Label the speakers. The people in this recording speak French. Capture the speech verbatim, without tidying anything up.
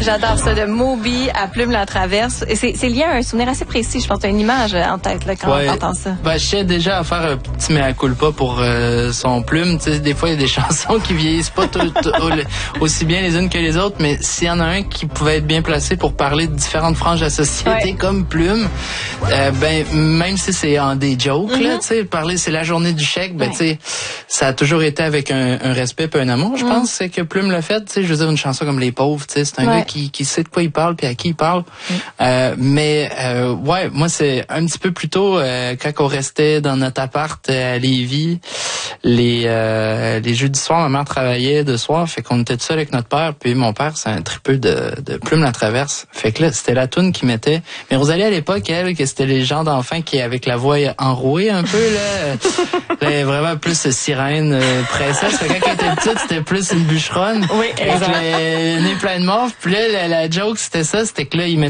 Speaker 1: J'adore ça, de Moby à Plume la Traverse. Et c'est, c'est lié à un souvenir assez précis. Je pense que t'as une image en tête là, quand
Speaker 2: ouais.
Speaker 1: on entend ça.
Speaker 2: Ben, je sais déjà à faire un petit mea culpa pour euh, son Plume. Tu sais, des fois, il y a des chansons qui vieillissent pas tout, tout, aussi bien les unes que les autres, mais s'il y en a un qui pouvait être bien placé pour parler de différentes franges de la société, ouais. comme Plume, euh, ben même si c'est en des jokes, mm-hmm. là, tu sais, parler c'est la journée du chèque, ben ouais. tu sais, ça a toujours été avec un, un respect et un amour, je mm. pense, c'est que Plume l'a fait. Tu sais, je veux dire, une chanson comme Les Pauvres, tu sais, c'est un ouais. gars qui, qui sait de quoi il parle puis à qui il parle. Mm. Euh, mais euh, ouais, moi c'est un petit peu plus tôt euh, quand on restait dans notre appart à Lévis, les euh, les jeudis soirs, ma mère travaillait de soir, fait qu'on était tout seul avec notre père, puis mon père c'est un tripeux de, de Plume la Traverse, fait que là c'était la toune qui mettait. Mais Rosalie à l'époque, elle, que c'était les gens d'enfants qui avec la voix enrouée un peu là, là vraiment plus sirène, euh, princesse. Fait que quand elle était petite, c'était plus une bûcheronne.
Speaker 1: Oui,
Speaker 2: avec le nez plein de morve. Puis là la, la joke c'était ça, c'était que là il